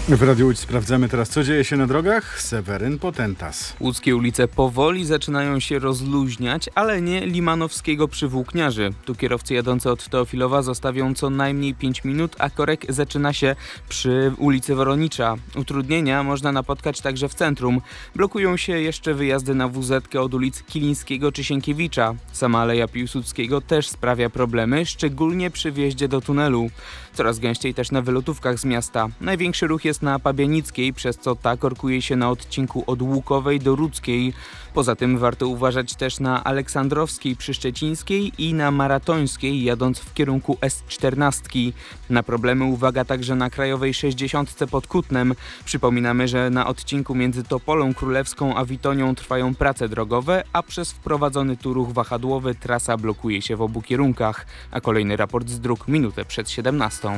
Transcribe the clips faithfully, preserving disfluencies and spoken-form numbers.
W Radiu Łódź sprawdzamy teraz, co dzieje się na drogach. Seweryn Potentas. Łódzkie ulice powoli zaczynają się rozluźniać, ale nie Limanowskiego przy Włókniarzy. Tu kierowcy jadący od Teofilowa zostawią co najmniej pięć minut, a korek zaczyna się przy ulicy Woronicza. Utrudnienia można napotkać także w centrum. Blokują się jeszcze wyjazdy na W Z K od ulic Kilińskiego czy Sienkiewicza. Sama Aleja Piłsudskiego też sprawia problemy, szczególnie przy wjeździe do tunelu. Coraz gęściej też na wylotówkach z miasta. Największy ruch jest na Pabianickiej, przez co ta korkuje się na odcinku od Łukowej do Rudzkiej. Poza tym warto uważać też na Aleksandrowskiej przy Szczecińskiej i na Maratońskiej, jadąc w kierunku S czternaście. Na problemy uwaga także na Krajowej sześćdziesiątce pod Kutnem. Przypominamy, że na odcinku między Topolą Królewską a Witonią trwają prace drogowe, a przez wprowadzony tu ruch wahadłowy trasa blokuje się w obu kierunkach. A kolejny raport z dróg minutę przed siedemnastą.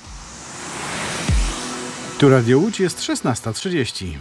Tu Radio Łódź, jest szesnasta trzydzieści.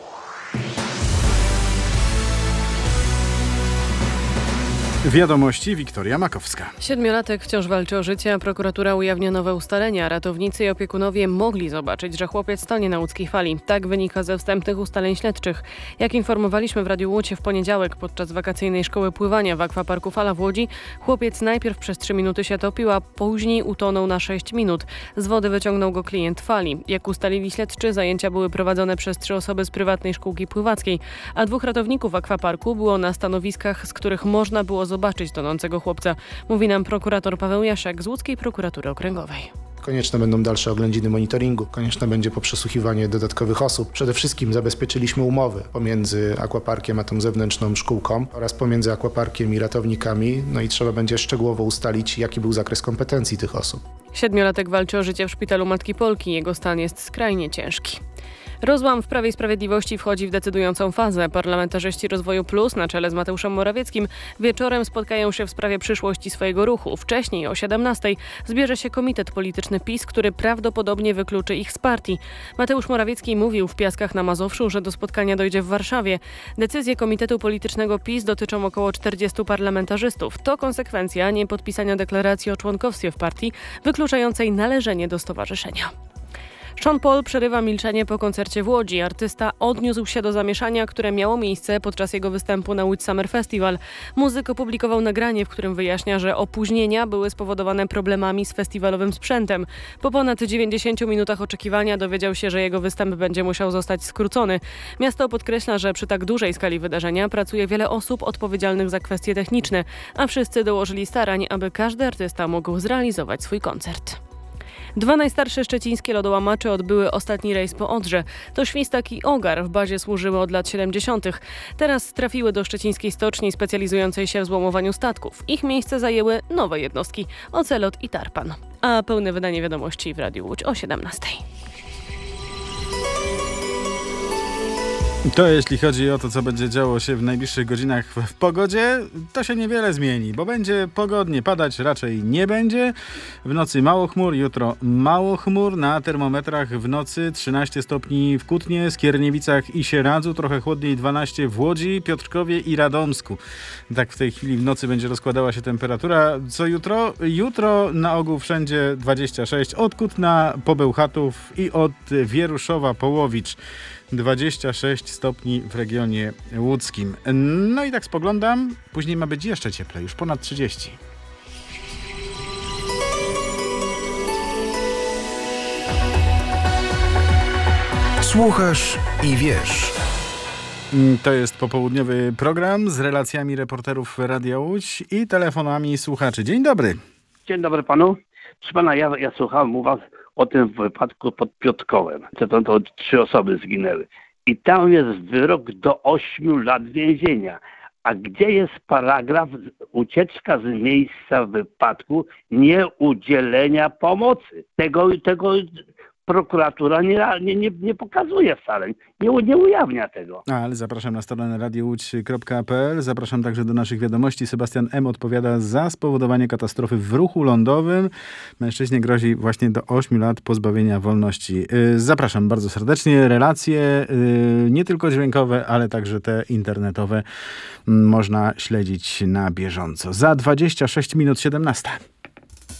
Wiadomości, Wiktoria Makowska. Siedmiolatek wciąż walczy o życie, a prokuratura ujawnia nowe ustalenia. Ratownicy i opiekunowie mogli zobaczyć, że chłopiec stanie na łódzkiej fali. Tak wynika ze wstępnych ustaleń śledczych. Jak informowaliśmy w Radiu Łódź w poniedziałek podczas wakacyjnej szkoły pływania w akwaparku Fala w Łodzi, chłopiec najpierw przez trzy minuty się topił, a później utonął na sześć minut. Z wody wyciągnął go klient fali. Jak ustalili śledczy, zajęcia były prowadzone przez trzy osoby z prywatnej szkółki pływackiej, a dwóch ratowników akwaparku było na stanowiskach, z których można było zobaczyć zobaczyć tonącego chłopca, mówi nam prokurator Paweł Jasiak z Łódzkiej Prokuratury Okręgowej. Konieczne będą dalsze oględziny monitoringu, konieczne będzie poprzesłuchiwanie dodatkowych osób. Przede wszystkim zabezpieczyliśmy umowy pomiędzy akwaparkiem a tą zewnętrzną szkółką oraz pomiędzy akwaparkiem i ratownikami, no i trzeba będzie szczegółowo ustalić, jaki był zakres kompetencji tych osób. Siedmiolatek walczy o życie w szpitalu Matki Polki, jego stan jest skrajnie ciężki. Rozłam w Prawie i Sprawiedliwości wchodzi w decydującą fazę. Parlamentarzyści Rozwoju Plus na czele z Mateuszem Morawieckim wieczorem spotkają się w sprawie przyszłości swojego ruchu. Wcześniej o siedemnastej zbierze się komitet polityczny PiS, który prawdopodobnie wykluczy ich z partii. Mateusz Morawiecki mówił w Piaskach na Mazowszu, że do spotkania dojdzie w Warszawie. Decyzje komitetu politycznego PiS dotyczą około czterdziestu parlamentarzystów. To konsekwencja niepodpisania deklaracji o członkostwie w partii, wykluczającej należenie do stowarzyszenia. Sean Paul przerywa milczenie po koncercie w Łodzi. Artysta odniósł się do zamieszania, które miało miejsce podczas jego występu na Łódź Summer Festival. Muzyk opublikował nagranie, w którym wyjaśnia, że opóźnienia były spowodowane problemami z festiwalowym sprzętem. Po ponad dziewięćdziesięciu minutach oczekiwania dowiedział się, że jego występ będzie musiał zostać skrócony. Miasto podkreśla, że przy tak dużej skali wydarzenia pracuje wiele osób odpowiedzialnych za kwestie techniczne, a wszyscy dołożyli starań, aby każdy artysta mógł zrealizować swój koncert. Dwa najstarsze szczecińskie lodołamacze odbyły ostatni rejs po Odrze. To Świstak i Ogar, w bazie służyły od lat siedemdziesiątych. Teraz trafiły do szczecińskiej stoczni specjalizującej się w złomowaniu statków. Ich miejsce zajęły nowe jednostki – Ocelot i Tarpan. A pełne wydanie wiadomości w Radiu Łódź o siedemnastej. To jeśli chodzi o to, co będzie działo się w najbliższych godzinach w pogodzie, to się niewiele zmieni, bo będzie pogodnie, padać raczej nie będzie. W nocy mało chmur, jutro mało chmur, na termometrach w nocy trzynaście stopni w Kutnie, Skierniewicach i Sieradzu, trochę chłodniej dwanaście w Łodzi, Piotrkowie i Radomsku. Tak w tej chwili w nocy będzie rozkładała się temperatura. Co jutro? Jutro na ogół wszędzie dwadzieścia sześć, od Kutna po Bełchatów i od Wieruszowa po Łowicz. dwadzieścia sześć stopni w regionie łódzkim. No i tak spoglądam, później ma być jeszcze cieplej, już ponad trzydzieści. Słuchasz i wiesz. To jest popołudniowy program z relacjami reporterów Radia Łódź i telefonami słuchaczy. Dzień dobry. Dzień dobry panu. Proszę pana, ja, ja słuchałem u was o tym wypadku pod Piotrkowem. To, to, to trzy osoby zginęły. I tam jest wyrok do ośmiu lat więzienia. A gdzie jest paragraf ucieczka z miejsca wypadku, nieudzielenia pomocy? Tego, tego prokuratura nie, nie, nie, nie pokazuje wcale, nie, nie ujawnia tego. A, ale zapraszam na stronę radio łódź kropka p l. Zapraszam także do naszych wiadomości. Sebastian M. odpowiada za spowodowanie katastrofy w ruchu lądowym. Mężczyźnie grozi właśnie do ośmiu lat pozbawienia wolności. Zapraszam bardzo serdecznie. Relacje nie tylko dźwiękowe, ale także te internetowe można śledzić na bieżąco. Za dwadzieścia sześć minut siedemnasta.